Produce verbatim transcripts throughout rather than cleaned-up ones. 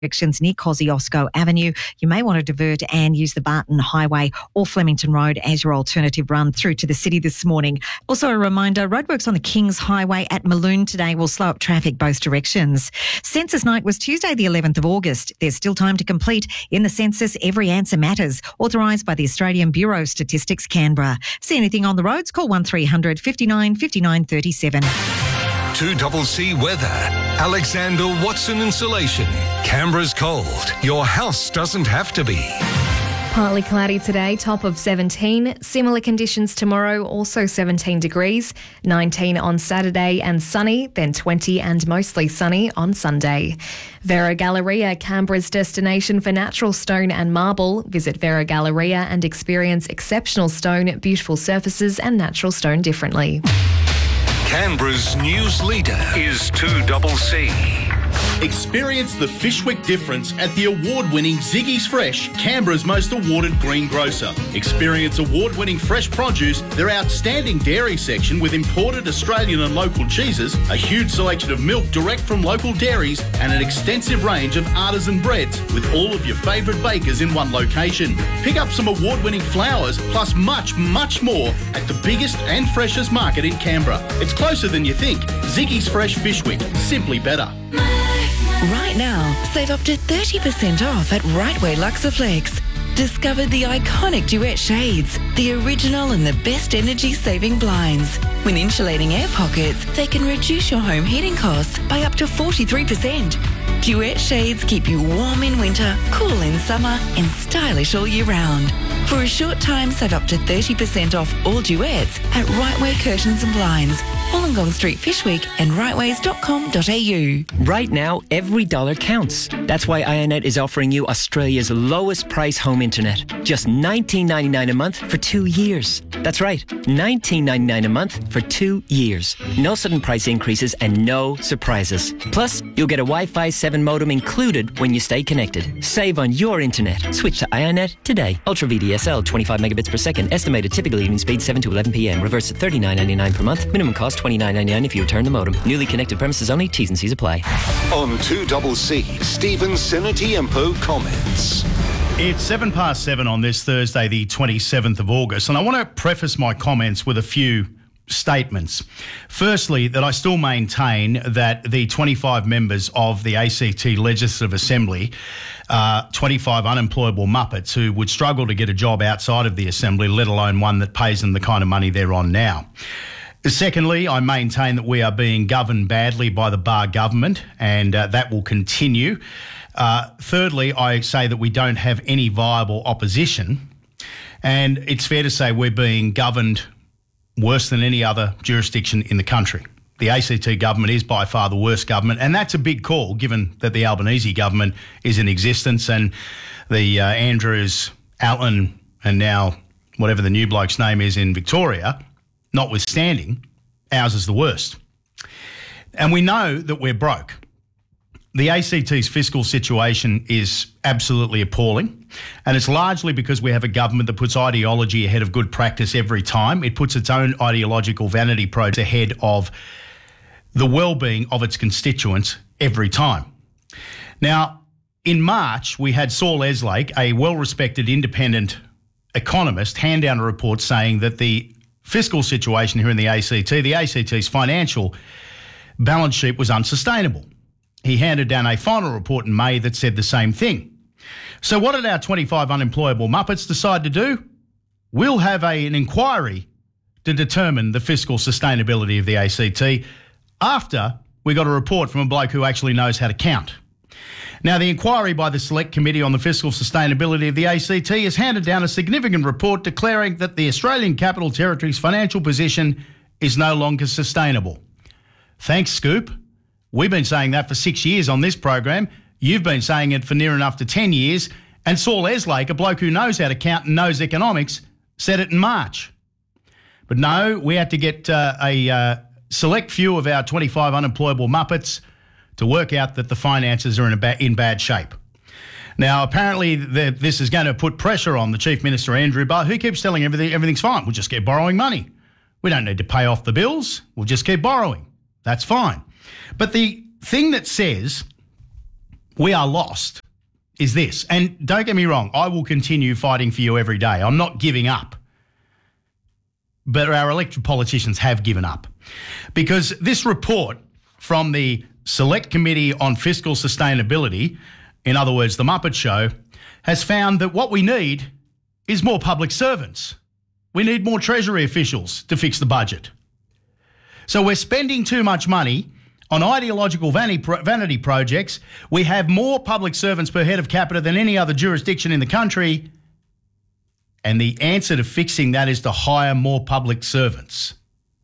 directions near Kosciuszko Avenue. You may want to divert and use the Barton Highway or Flemington Road as your alternative run through to the city this morning. Also a reminder, roadworks on the Kings Highway at Malloon today will slow up traffic both directions. Census night was Tuesday the eleventh of August. There's still time to complete. In the census, every answer matters. Authorised by the Australian Bureau of Statistics, Canberra. See anything on the roads? Call one three hundred fifty-nine fifty-nine thirty-seven. two C C weather. Alexander Watson Insulation. Canberra's cold. Your house doesn't have to be. Partly cloudy today, top of seventeen. Similar conditions tomorrow, also seventeen degrees. nineteen on Saturday and sunny, then twenty and mostly sunny on Sunday. Vera Galleria, Canberra's destination for natural stone and marble. Visit Vera Galleria and experience exceptional stone, beautiful surfaces and natural stone differently. Canberra's news leader is two C C. Experience the Fishwick difference at the award-winning Ziggy's Fresh, Canberra's most awarded greengrocer. Experience award-winning fresh produce, their outstanding dairy section with imported Australian and local cheeses, a huge selection of milk direct from local dairies, and an extensive range of artisan breads with all of your favourite bakers in one location. Pick up some award-winning flowers, plus much, much more at the biggest and freshest market in Canberra. It's closer than you think. Ziggy's Fresh Fishwick, simply better. Right now, save up to thirty percent off at Rightway Luxaflex. Discover the iconic Duet shades, the original and the best energy-saving blinds. With insulating air pockets, they can reduce your home heating costs by up to forty-three percent. Duet shades keep you warm in winter, cool in summer, and stylish all year round. For a short time, save up to thirty percent off all Duets at Rightway Curtains and Blinds, Wollongong Street, Fishwick, and rightways dot com dot a u. Right now, every dollar counts. That's why Ionet is offering you Australia's lowest price home internet. Just nineteen ninety-nine a month for two years. That's right, nineteen ninety-nine a month for two years. No sudden price increases and no surprises. Plus, you'll get a Wi-Fi seven modem included when you stay connected. Save on your internet. Switch to Ionet today. Ultra V D S L, twenty-five megabits per second. Estimated typical evening speed seven to eleven p m. Reverse at thirty-nine ninety-nine per month. Minimum cost twenty-nine ninety-nine if you return the modem. Newly connected premises only. T's and C's apply. On two C C, Stephen Senatiempo comments. It's seven past seven on this Thursday, the twenty-seventh of August, and I want to preface my comments with a few statements. Firstly, that I still maintain that the twenty-five members of the A C T Legislative Assembly, uh, twenty-five unemployable muppets who would struggle to get a job outside of the Assembly, let alone one that pays them the kind of money they're on now. Secondly, I maintain that we are being governed badly by the Barr government, and uh, that will continue. Uh, thirdly, I say that we don't have any viable opposition, and it's fair to say we're being governed worse than any other jurisdiction in the country. The A C T government is by far the worst government, and that's a big call given that the Albanese government is in existence and the uh, Andrews, Allen and now whatever the new bloke's name is in Victoria, notwithstanding, ours is the worst. And we know that we're broke. The A C T's fiscal situation is absolutely appalling, and it's largely because we have a government that puts ideology ahead of good practice every time. It puts its own ideological vanity projects ahead of the well-being of its constituents every time. Now, in March, we had Saul Eslake, a well-respected independent economist, hand down a report saying that the fiscal situation here in the A C T, the A C T's financial balance sheet was unsustainable. He handed down a final report in May that said the same thing. So what did our twenty-five unemployable muppets decide to do? We'll have a, an inquiry to determine the fiscal sustainability of the A C T after we got a report from a bloke who actually knows how to count. Now, the inquiry by the Select Committee on the Fiscal Sustainability of the A C T has handed down a significant report declaring that the Australian Capital Territory's financial position is no longer sustainable. Thanks, Scoop. We've been saying that for six years on this program. You've been saying it for near enough to ten years. And Saul Eslake, a bloke who knows how to count and knows economics, said it in March. But no, we had to get uh, a uh, select few of our twenty-five unemployable muppets to work out that the finances are in, a ba- in bad shape. Now, apparently the, this is going to put pressure on the Chief Minister, Andrew Barr, who keeps telling everything everything's fine. We'll just keep borrowing money. We don't need to pay off the bills. We'll just keep borrowing. That's fine. But the thing that says we are lost is this. And don't get me wrong, I will continue fighting for you every day. I'm not giving up. But our elected politicians have given up. Because this report from the Select Committee on Fiscal Sustainability, in other words, the Muppet Show, has found that what we need is more public servants. We need more Treasury officials to fix the budget. So we're spending too much money on ideological vanity projects. We have more public servants per head of capita than any other jurisdiction in the country. And the answer to fixing that is to hire more public servants.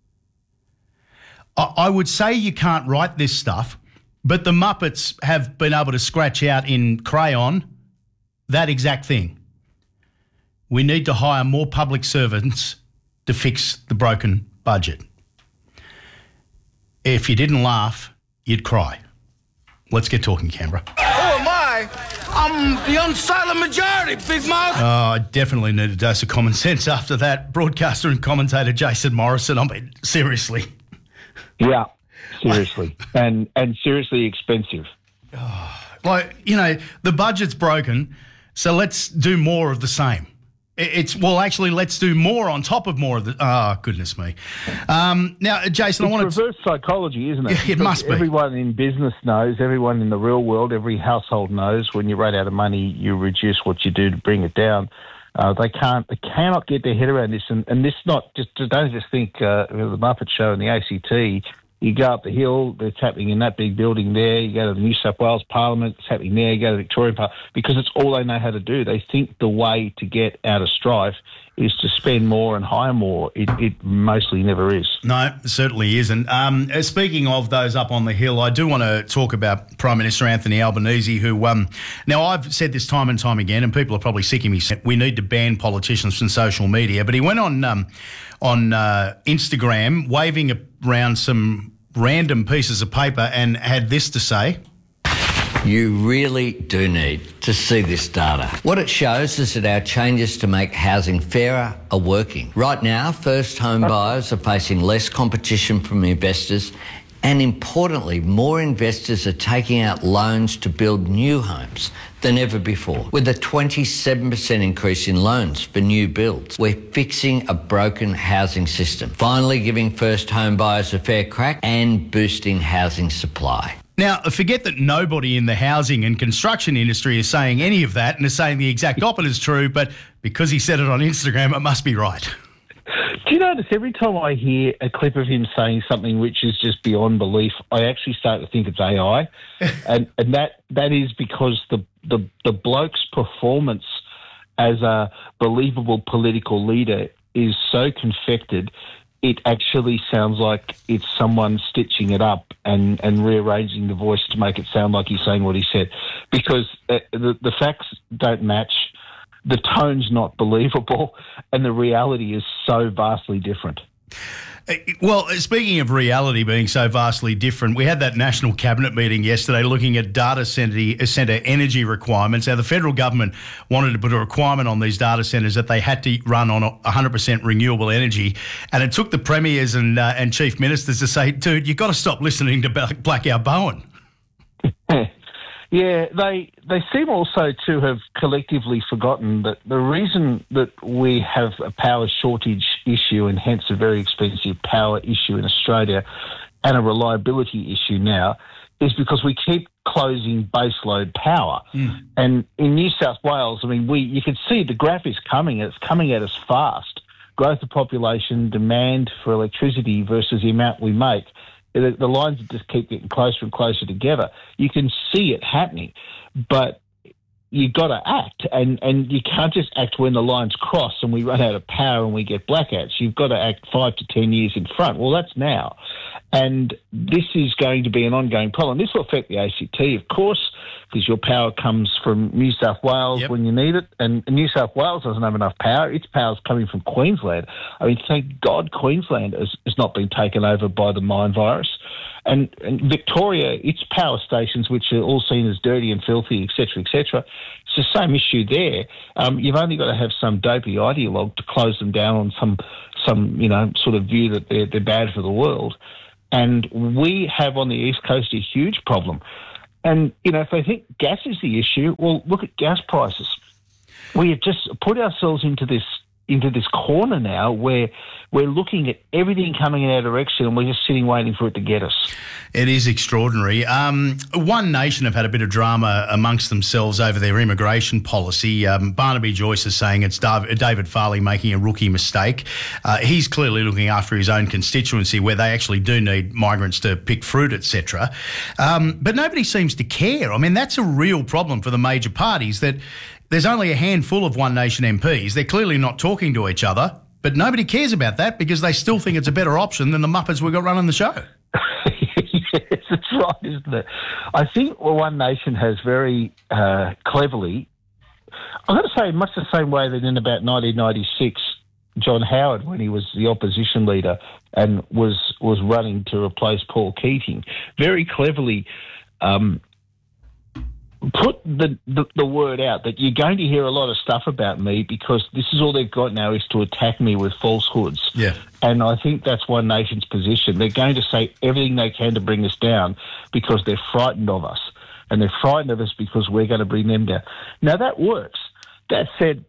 I, I would say you can't write this stuff, but the Muppets have been able to scratch out in crayon that exact thing. We need to hire more public servants to fix the broken budget. If you didn't laugh, you'd cry. Let's get talking, Canberra. Who am I? I'm the unsilent majority, Big Mouth. Oh, I definitely need a dose of common sense after that. Broadcaster and commentator Jason Morrison, I mean, seriously. Yeah, seriously. and and seriously expensive. Oh, like, you know, the budget's broken, so let's do more of the same. It's, well, actually, let's do more on top of more of the... Oh, goodness me. Um, now, Jason, it's I want to... reverse psychology, isn't it? Yeah, it must be. Everyone in business knows, everyone in the real world, every household knows when you run out of money, you reduce what you do to bring it down. Uh, they can't, they cannot get their head around this. And, and this not just, don't just think uh, the Muppet Show and the A C T. You go up the hill, it's happening in that big building there. You go to the New South Wales Parliament, it's happening there. You go to the Victorian Parliament, because it's all they know how to do. They think the way to get out of strife is to spend more and hire more. It, it mostly never is. No, it certainly isn't. Um, speaking of those up on the hill, I do want to talk about Prime Minister Anthony Albanese, who, um, now I've said this time and time again, and people are probably sick of me saying we need to ban politicians from social media, but he went on um, on uh, Instagram waving around some random pieces of paper and had this to say. You really do need to see this data. What it shows is that our changes to make housing fairer are working. Right now, first home buyers are facing less competition from investors, and importantly, more investors are taking out loans to build new homes than ever before. With a twenty-seven percent increase in loans for new builds, we're fixing a broken housing system, finally giving first home buyers a fair crack and boosting housing supply. Now, forget that nobody in the housing and construction industry is saying any of that and is saying the exact opposite is true, but because he said it on Instagram, it must be right. Do you notice every time I hear a clip of him saying something which is just beyond belief, I actually start to think it's A I, and and that that is because the, the the bloke's performance as a believable political leader is so confected, it actually sounds like it's someone stitching it up and, and rearranging the voice to make it sound like he's saying what he said, because uh, the the facts don't match. The tone's not believable, and the reality is so vastly different. Well, speaking of reality being so vastly different, we had that National Cabinet meeting yesterday looking at data centre, centre energy requirements. Now, the federal government wanted to put a requirement on these data centres that they had to run on one hundred percent renewable energy, and it took the premiers and uh, and chief ministers to say, dude, you've got to stop listening to Blackout Bowen. Yeah, they they seem also to have collectively forgotten that the reason that we have a power shortage issue and hence a very expensive power issue in Australia and a reliability issue now is because we keep closing baseload power. Mm. And in New South Wales, I mean, we you can see the graph is coming. It's coming at us fast. Growth of population, demand for electricity versus the amount we make. The, the lines just keep getting closer and closer together. You can see it happening, but you've got to act, and, and you can't just act when the lines cross and we run out of power and we get blackouts. You've got to act five to ten years in front. Well, that's now. And this is going to be an ongoing problem. This will affect the A C T, of course, because your power comes from New South Wales yep. when you need it, and New South Wales doesn't have enough power. Its power is coming from Queensland. I mean, thank God Queensland has, has not been taken over by the mine virus. And, and Victoria, its power stations, which are all seen as dirty and filthy, et cetera, et cetera, it's the same issue there. Um, you've only got to have some dopey ideologue to close them down on some, some you know, sort of view that they're, they're bad for the world. And we have on the East Coast a huge problem. And, you know, if they think gas is the issue, well, look at gas prices. We have just put ourselves into this into this corner now where we're looking at everything coming in our direction and we're just sitting waiting for it to get us. It is extraordinary. Um, One Nation have had a bit of drama amongst themselves over their immigration policy. Um, Barnaby Joyce is saying it's David Farley making a rookie mistake. Uh, he's clearly looking after his own constituency where they actually do need migrants to pick fruit, et cetera. Um, but nobody seems to care. I mean, that's a real problem for the major parties, that there's only a handful of One Nation M Ps. They're clearly not talking to each other, but nobody cares about that because they still think it's a better option than the Muppets we've got running the show. Yes, it's right, isn't it? I think well, One Nation has very uh, cleverly, I've got to say, much the same way that in about nineteen ninety-six, John Howard, when he was the opposition leader and was was running to replace Paul Keating, very cleverly um, put the, the, the word out that you're going to hear a lot of stuff about me because this is all they've got now is to attack me with falsehoods. Yeah. And I think that's One Nation's position. They're going to say everything they can to bring us down because they're frightened of us. And they're frightened of us because we're going to bring them down. Now, that works. That said,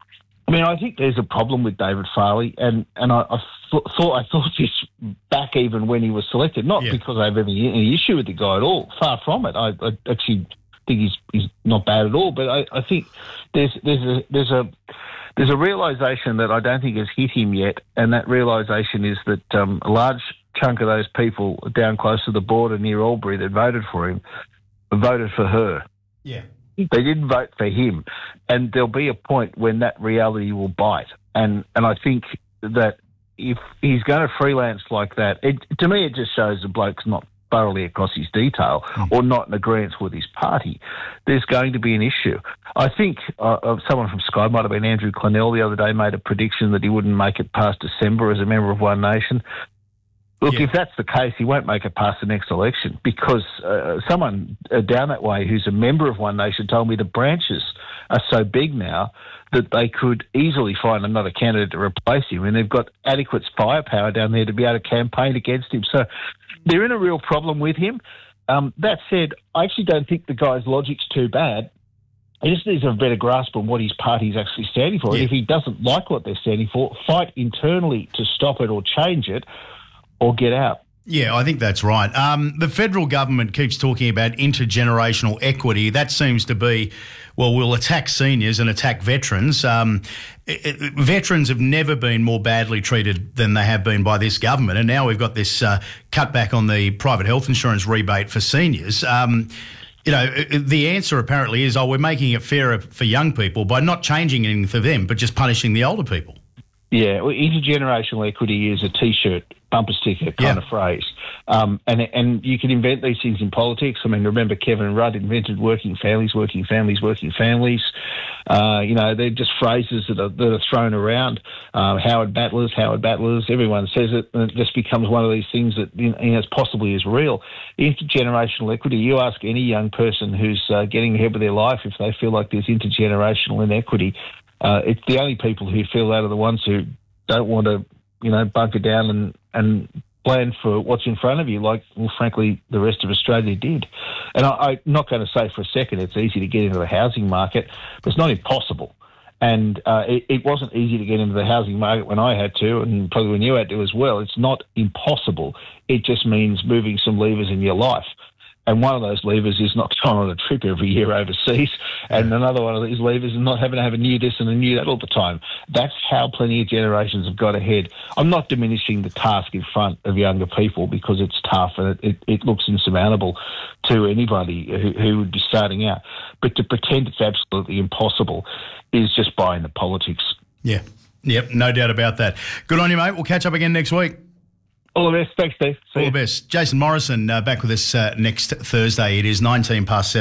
I mean, I think there's a problem with David Farley, and, and I, I th- thought I thought this back even when he was selected, not yeah. because I have any, any issue with the guy at all. Far from it. I, I actually think he's he's not bad at all. But I, I think there's there's a there's a there's a realisation that I don't think has hit him yet, and that realisation is that um, a large chunk of those people down close to the border near Albury that voted for him voted for her. Yeah. They didn't vote for him, and there'll be a point when that reality will bite. And and I think that if he's going to freelance like that, it, to me it just shows the bloke's not thoroughly across his detail mm. or not in agreement with his party. There's going to be an issue. I think uh, someone from Sky, might have been Andrew Clennell the other day, made a prediction that he wouldn't make it past December as a member of One Nation. Look, yeah. if that's the case, he won't make it past the next election because uh, someone uh, down that way who's a member of One Nation told me the branches are so big now that they could easily find another candidate to replace him, and they've got adequate firepower down there to be able to campaign against him. So they're in a real problem with him. Um, that said, I actually don't think the guy's logic's too bad. He just needs a better grasp on what his party's actually standing for. Yeah. And if he doesn't like what they're standing for, fight internally to stop it or change it, or get out. Yeah, I think that's right. Um, the federal government keeps talking about intergenerational equity. That seems to be, well, we'll attack seniors and attack veterans. Um, it, it, veterans have never been more badly treated than they have been by this government, and now we've got this uh, cutback on the private health insurance rebate for seniors. Um, you know, the answer apparently is, oh, we're making it fairer for young people by not changing anything for them, but just punishing the older people. Yeah, well, intergenerational equity is a T-shirt, bumper sticker kind yeah. of phrase. Um, and and you can invent these things in politics. I mean, remember Kevin Rudd invented working families, working families, working families. Uh, you know, they're just phrases that are, that are thrown around. Uh, Howard Battlers, Howard Battlers, everyone says it, and it just becomes one of these things that, you know, possibly is real. Intergenerational equity, you ask any young person who's uh, getting ahead with their life if they feel like there's intergenerational inequity. Uh, it's the only people who feel that are the ones who don't want to, you know, bunker down and, and plan for what's in front of you, like, well, frankly, the rest of Australia did. And I, I'm not going to say for a second it's easy to get into the housing market, but it's not impossible. And uh, it, it wasn't easy to get into the housing market when I had to, and probably when you had to as well. It's not impossible. It just means moving some levers in your life. And one of those levers is not going on a trip every year overseas. And another one of these levers is not having to have a new this and a new that all the time. That's how plenty of generations have got ahead. I'm not diminishing the task in front of younger people because it's tough and it, it, it looks insurmountable to anybody who, who would be starting out. But to pretend it's absolutely impossible is just buying the politics. Yeah. Yep, no doubt about that. Good on you, mate. We'll catch up again next week. All the best. Thanks, Steve. See All you. the best. Jason Morrison uh, back with us uh, next Thursday. It is nineteen past seven.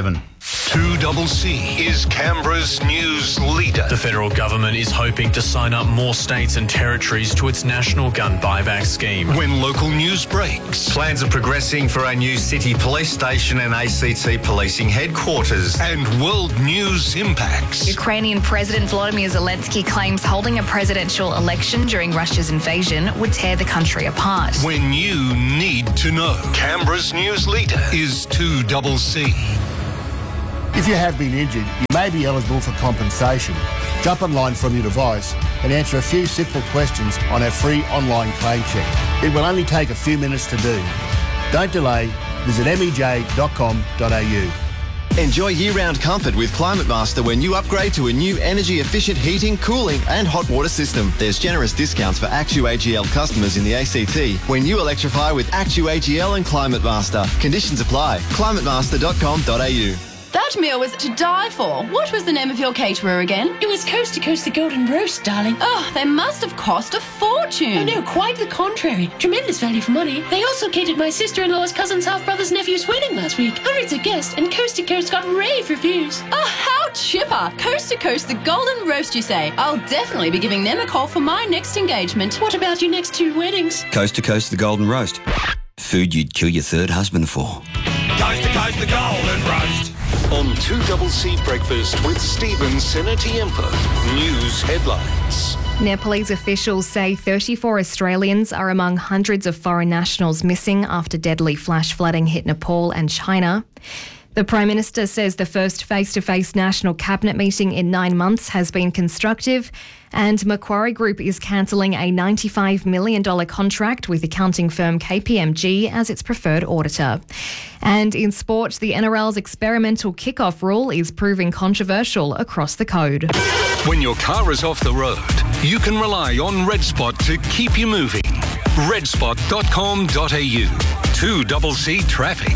two C C is Canberra's news leader. The federal government is hoping to sign up more states and territories to its national gun buyback scheme. When local news breaks. Plans are progressing for a new city police station and A C T policing headquarters. And world news impacts. Ukrainian President Volodymyr Zelensky claims holding a presidential election during Russia's invasion would tear the country apart. When you need to know. Canberra's news leader is two C C. If you have been injured, you may be eligible for compensation. Jump online from your device and answer a few simple questions on our free online claim check. It will only take a few minutes to do. Don't delay. Visit m e j dot com dot a u. Enjoy year-round comfort with Climate Master when you upgrade to a new energy-efficient heating, cooling and hot water system. There's generous discounts for Actu A G L customers in the A C T when you electrify with Actu A G L and Climate Master. Conditions apply. climate master dot com dot a u. That meal was to die for. What was the name of your caterer again? It was Coast to Coast the Golden Roast, darling. Oh, they must have cost a fortune. Oh, no, quite the contrary. Tremendous value for money. They also catered my sister-in-law's cousin's half-brother's nephew's wedding last week. Hundreds of guests, and Coast to Coast got rave reviews. Oh, how chipper. Coast to Coast the Golden Roast, you say? I'll definitely be giving them a call for my next engagement. What about your next two weddings? Coast to Coast the Golden Roast. Food you'd kill your third husband for. Coast to Coast the Golden Roast. On two C C Breakfast with Stephen Senatiempo. News headlines. Nepalese officials say thirty-four Australians are among hundreds of foreign nationals missing after deadly flash flooding hit Nepal and China. The Prime Minister says the first face-to-face national cabinet meeting in nine months has been constructive, and Macquarie Group is cancelling a ninety-five million dollars contract with accounting firm K P M G as its preferred auditor. And in sport, the N R L's experimental kickoff rule is proving controversial across the code. When your car is off the road, you can rely on Red Spot to keep you moving. red spot dot com dot a u. two C C Traffic.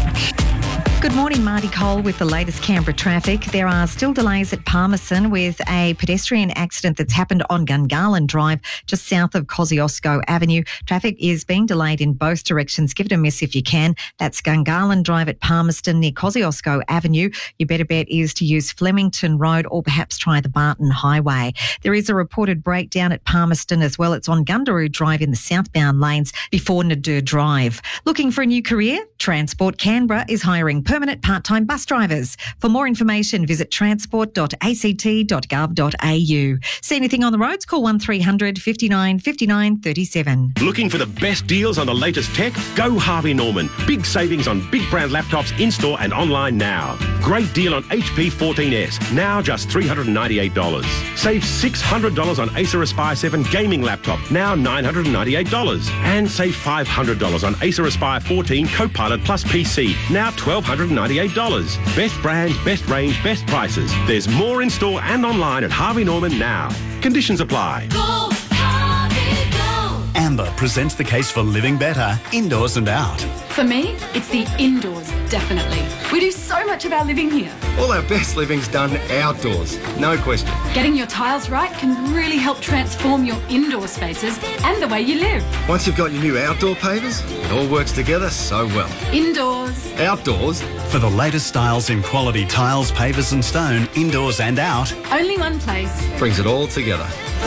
Good morning, Marty Cole with the latest Canberra traffic. There are still delays at Palmerston with a pedestrian accident that's happened on Gungahlin Drive, just south of Kosciuszko Avenue. Traffic is being delayed in both directions. Give it a miss if you can. That's Gungahlin Drive at Palmerston near Kosciuszko Avenue. Your better bet is to use Flemington Road or perhaps try the Barton Highway. There is a reported breakdown at Palmerston as well. It's on Gundaroo Drive in the southbound lanes before Nadur Drive. Looking for a new career? Transport Canberra is hiring permanent part-time bus drivers. For more information, visit transport dot a c t dot gov dot a u. See anything on the roads? Call one three hundred fifty-nine fifty-nine thirty-seven. Looking for the best deals on the latest tech? Go Harvey Norman. Big savings on big brand laptops in-store and online now. Great deal on H P fourteen S, now just three hundred ninety-eight dollars. Save six hundred dollars on Acer Aspire seven gaming laptop, now nine hundred ninety-eight dollars. And save five hundred dollars on Acer Aspire fourteen Copilot Plus P C, now twelve hundred ninety-eight dollars. Best brands, best range, best prices. There's more in store and online at Harvey Norman now. Conditions apply. Go, Harvey, go. Amber presents the case for living better, indoors and out. For me, it's the indoors, definitely. We do so much of our living here. All our best living's done outdoors, no question. Getting your tiles right can really help transform your indoor spaces and the way you live. Once you've got your new outdoor pavers, it all works together so well. Indoors. Outdoors. For the latest styles in quality tiles, pavers and stone, indoors and out. Only one place. Brings it all together.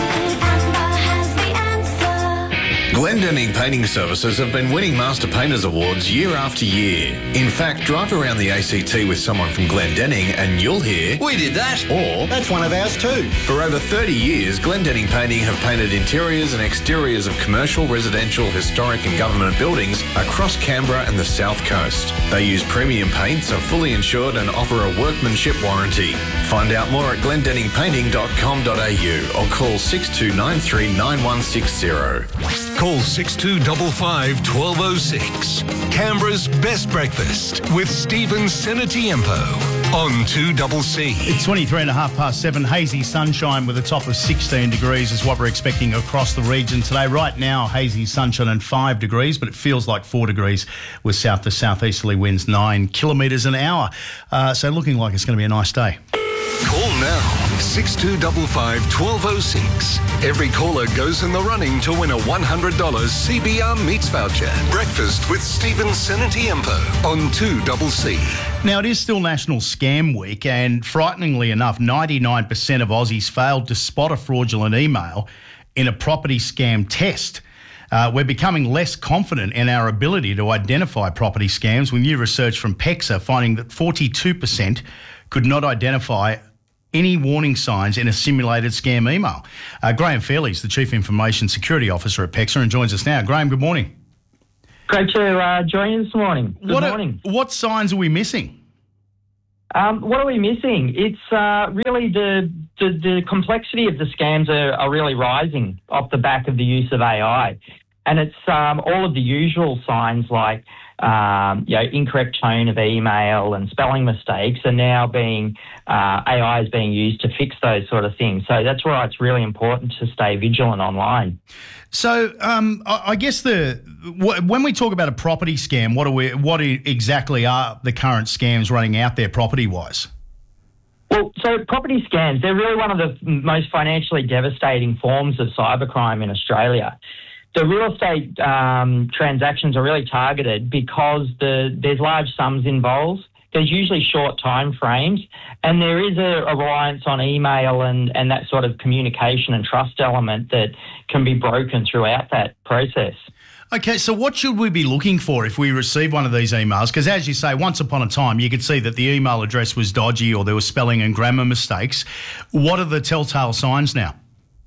Glendenning Painting Services have been winning Master Painters Awards year after year. In fact, drive around the A C T with someone from Glendenning and you'll hear, "We did that," or "That's one of ours too." For over thirty years, Glendenning Painting have painted interiors and exteriors of commercial, residential, historic and government buildings across Canberra and the South Coast. They use premium paints, are fully insured and offer a workmanship warranty. Find out more at glendenning painting dot com dot a u or call six two nine three nine one six zero. Call six two five five, one two zero six. Canberra's Best Breakfast with Stephen Senatiempo on two C C. It's twenty-three and a half past seven. Hazy sunshine with a top of sixteen degrees is what we're expecting across the region today. Right now, hazy sunshine and five degrees, but it feels like four degrees with south to southeasterly winds nine kilometres an hour. Uh, so looking like it's going to be a nice day. Call now, six two five five, one two zero six. Every caller goes in the running to win a one hundred dollars C B R Meats voucher. Breakfast with Stephen Senatiempo on two C C. Now, it is still National Scam Week, and frighteningly enough, ninety-nine percent of Aussies failed to spot a fraudulent email in a property scam test. Uh, we're becoming less confident in our ability to identify property scams, with new research from PEXA finding that forty-two percent could not identify any warning signs in a simulated scam email. Uh, Graham Fairley is the Chief Information Security Officer at PEXA and joins us now. Graham, good morning. Great to uh, join you this morning. Good what morning. Are, what signs are we missing? Um, what are we missing? It's uh, really the, the the complexity of the scams are, are really rising off the back of the use of A I. And it's um, all of the usual signs like um, you know, incorrect tone of email and spelling mistakes are now being, uh, A I is being used to fix those sort of things. So that's why it's really important to stay vigilant online. So um, I, I guess the w- when we talk about a property scam, what are we? What exactly are the current scams running out there property-wise? Well, so property scams, they're really one of the most financially devastating forms of cybercrime in Australia. The real estate um, transactions are really targeted because the, there's large sums involved. There's usually short time frames, and there is a, a reliance on email and, and that sort of communication and trust element that can be broken throughout that process. Okay, so what should we be looking for if we receive one of these emails? Because as you say, once upon a time, you could see that the email address was dodgy or there were spelling and grammar mistakes. What are the telltale signs now?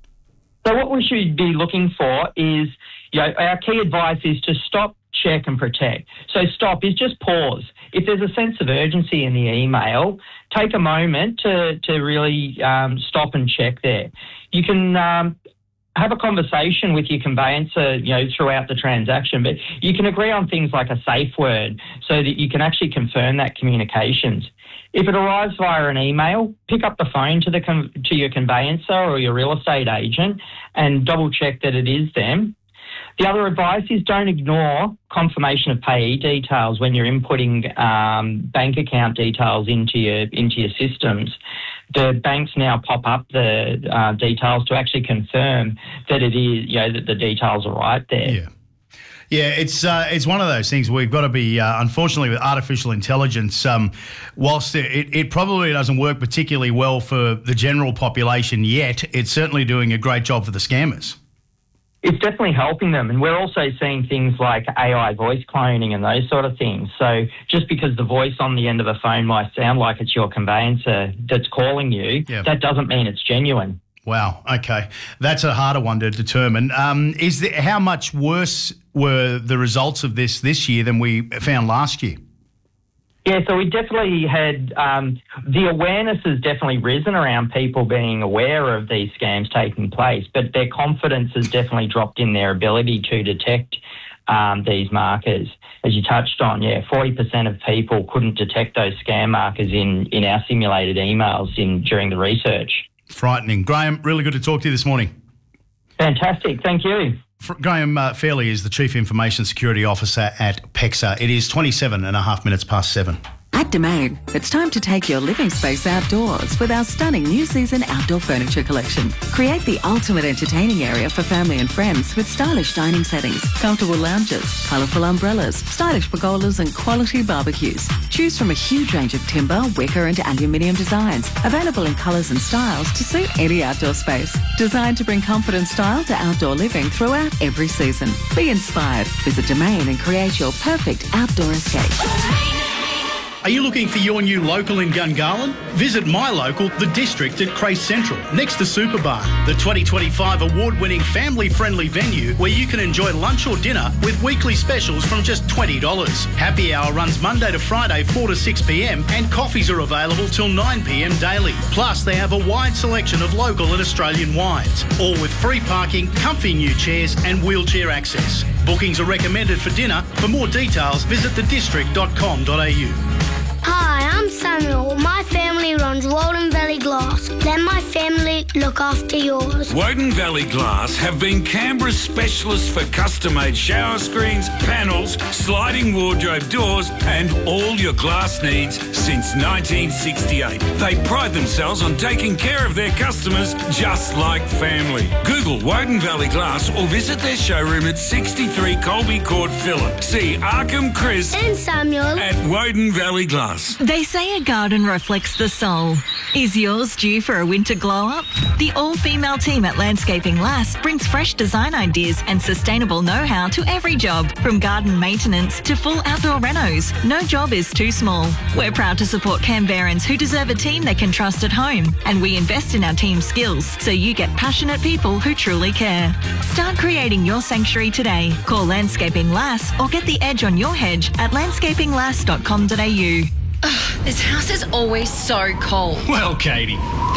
So what we should be looking for is, you know, our key advice is to stop, check and protect. So stop is just pause. If there's a sense of urgency in the email, take a moment to, to really um, stop and check there. You can um, have a conversation with your conveyancer, you know, throughout the transaction, but you can agree on things like a safe word so that you can actually confirm that communications. If it arrives via an email, pick up the phone to the con- to your conveyancer or your real estate agent and double check that it is them. The other advice is don't ignore confirmation of payee details when you're inputting um, bank account details into your into your systems. The banks now pop up the uh, details to actually confirm that it is, you know, that the details are right there. Yeah. Yeah, it's uh, it's one of those things we've got to be, uh, unfortunately, with artificial intelligence, um, whilst it, it probably doesn't work particularly well for the general population yet, it's certainly doing a great job for the scammers. It's definitely helping them. And we're also seeing things like A I voice cloning and those sort of things. So just because the voice on the end of a phone might sound like it's your conveyancer that's calling you, yeah. that doesn't mean it's genuine. Wow. Okay. That's a harder one to determine. Um, is there, how much worse were the results of this this year than we found last year? Yeah, so we definitely had, um, the awareness has definitely risen around people being aware of these scams taking place, but their confidence has definitely dropped in their ability to detect um, these markers. As you touched on, yeah, forty percent of people couldn't detect those scam markers in, in our simulated emails in during the research. Frightening. Graham, really good to talk to you this morning. Fantastic. Thank you. Graham uh, Fairley is the Chief Information Security Officer at PEXA. It is twenty-seven and a half minutes past seven. At Domain, it's time to take your living space outdoors with our stunning new season outdoor furniture collection. Create the ultimate entertaining area for family and friends with stylish dining settings, comfortable lounges, colourful umbrellas, stylish pergolas and quality barbecues. Choose from a huge range of timber, wicker and aluminium designs, available in colours and styles to suit any outdoor space. Designed to bring comfort and style to outdoor living throughout every season. Be inspired. Visit Domain and create your perfect outdoor escape. Are you looking for your new local in Gungahlin? Visit my local, The District at Crace Central, next to Superbar, the twenty twenty-five award-winning family-friendly venue where you can enjoy lunch or dinner with weekly specials from just twenty dollars. Happy hour runs Monday to Friday, four to six p.m, and coffees are available till nine p.m. daily. Plus, they have a wide selection of local and Australian wines, all with free parking, comfy new chairs and wheelchair access. Bookings are recommended for dinner. For more details, visit the district dot com dot a u. Hi, I'm Samuel. My family runs Walden Valley Glass. Let my family we look after yours. Woden Valley Glass have been Canberra's specialists for custom-made shower screens, panels, sliding wardrobe doors and all your glass needs since nineteen sixty-eight. They pride themselves on taking care of their customers just like family. Google Woden Valley Glass or visit their showroom at sixty-three Colby Court, Phillip. See Arkham, Chris And Samuel at Woden Valley Glass. They say a garden reflects the soul. Is yours due for a winter glow-up? The all-female team at Landscaping Lass brings fresh design ideas and sustainable know-how to every job, from garden maintenance to full outdoor renos. No job is too small. We're proud to support Canberrans who deserve a team they can trust at home, and we invest in our team skills so you get passionate people who truly care. Start creating your sanctuary today. Call Landscaping Lass or get the edge on your hedge at landscaping lass dot com dot a u. Ugh, this house is always so cold. Well, Katie,